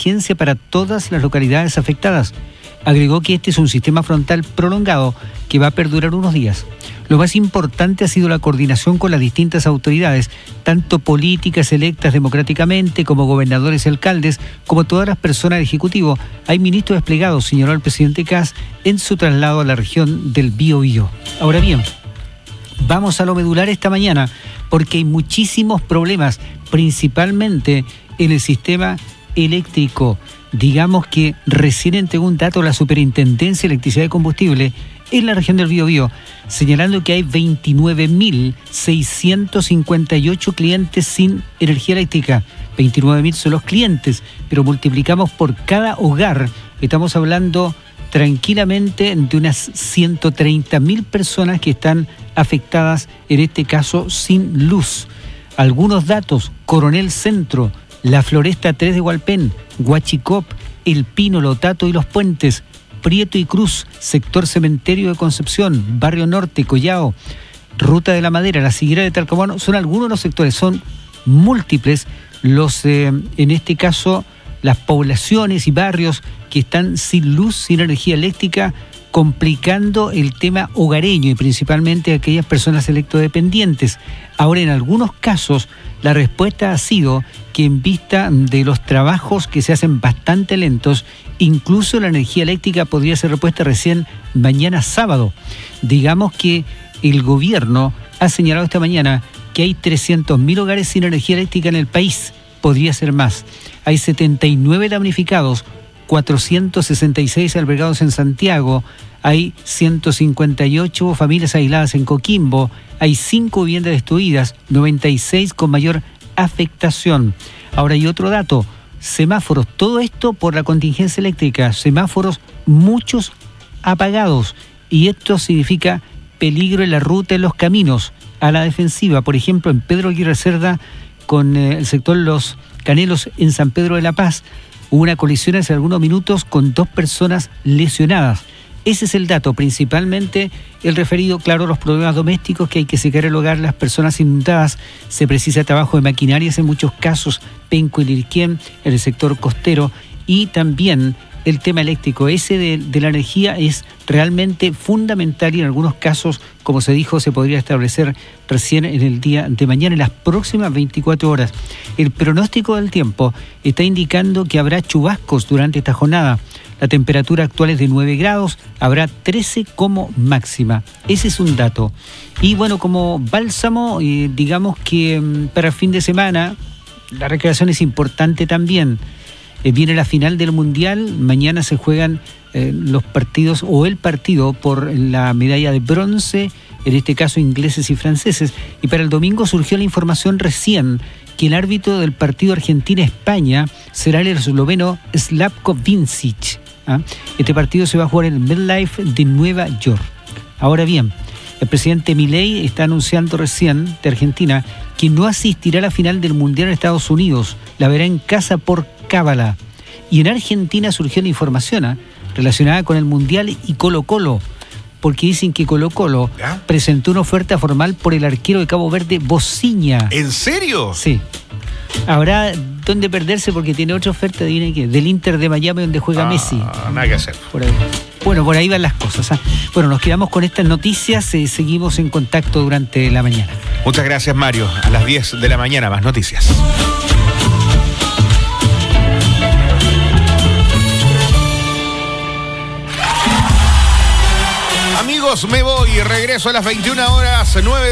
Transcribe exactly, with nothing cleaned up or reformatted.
emergencia para todas las localidades afectadas. Agregó que este es un sistema frontal prolongado que va a perdurar unos días. Lo más importante ha sido la coordinación con las distintas autoridades, tanto políticas electas democráticamente como gobernadores y alcaldes, como todas las personas del Ejecutivo. Hay ministros desplegados, señaló el presidente Kast en su traslado a la región del Biobío. Ahora bien, vamos a lo medular esta mañana, porque hay muchísimos problemas, principalmente en el sistema eléctrico. Digamos que recién entregó un dato la Superintendencia de Electricidad y Combustible en la región del Biobío, señalando que hay veintinueve mil seiscientos cincuenta y ocho clientes sin energía eléctrica. veintinueve mil son los clientes, pero multiplicamos por cada hogar, estamos hablando tranquilamente de unas ciento treinta mil personas que están afectadas, en este caso sin luz. Algunos datos: Coronel Centro, La Floresta tres de Hualpén, Huachicop, El Pino, Lotato y Los Puentes, Prieto y Cruz, sector Cementerio de Concepción, Barrio Norte, Collao, Ruta de la Madera, La Siguera de Talcahuano, son algunos de los sectores, son múltiples los, eh, en este caso, las poblaciones y barrios que están sin luz, sin energía eléctrica, complicando el tema hogareño y principalmente aquellas personas electrodependientes. Ahora, en algunos casos, la respuesta ha sido que en vista de los trabajos que se hacen bastante lentos, incluso la energía eléctrica podría ser repuesta recién mañana sábado. Digamos que el gobierno ha señalado esta mañana que hay trescientos mil hogares sin energía eléctrica en el país. Podría ser más. Hay setenta y nueve damnificados, cuatrocientos sesenta y seis albergados en Santiago, hay ciento cincuenta y ocho familias aisladas en Coquimbo, hay cinco viviendas destruidas, noventa y seis con mayor afectación. Ahora hay otro dato: semáforos, todo esto por la contingencia eléctrica, semáforos muchos apagados, y esto significa peligro en la ruta, en los caminos, a la defensiva. Por ejemplo, en Pedro Aguirre Cerda, con eh, el sector Los Canelos en San Pedro de la Paz, hubo una colisión hace algunos minutos con dos personas lesionadas. Ese es el dato, principalmente el referido, claro, a los problemas domésticos, que hay que secar el hogar, las personas inundadas, se precisa trabajo de maquinarias en muchos casos, Penco y Lirquén, en el sector costero, y también el tema eléctrico. Ese de, de la energía es realmente fundamental y en algunos casos, como se dijo, se podría establecer recién en el día de mañana, en las próximas veinticuatro horas. El pronóstico del tiempo está indicando que habrá chubascos durante esta jornada. La temperatura actual es de nueve grados, habrá trece como máxima. Ese es un dato. Y bueno, como bálsamo, eh, digamos que um, para el fin de semana, la recreación es importante también. Eh, viene la final del Mundial, mañana se juegan eh, los partidos o el partido por la medalla de bronce, en este caso ingleses y franceses. Y para el domingo surgió la información recién que el árbitro del partido Argentina-España será el esloveno Slavko Vincic. ¿Ah? Este partido se va a jugar en el MetLife de Nueva York. Ahora bien, el presidente Milei está anunciando recién de Argentina que no asistirá a la final del Mundial en Estados Unidos, la verá en casa por cábala. Y en Argentina surgió la información ¿eh? relacionada con el Mundial y Colo-Colo, porque dicen que Colo-Colo ¿Ya? presentó una oferta formal por el arquero de Cabo Verde, Bociña. ¿En serio? Sí. Habrá donde perderse porque tiene otra oferta, adivinen qué, del Inter de Miami, donde juega ah, Messi. Nada que hacer. Por ahí. Bueno, por ahí van las cosas. ¿eh? Bueno, nos quedamos con estas noticias, eh, seguimos en contacto durante la mañana. Muchas gracias, Mario. A las diez de la mañana, más noticias. Amigos, me voy y regreso a las veintiuna horas, nueve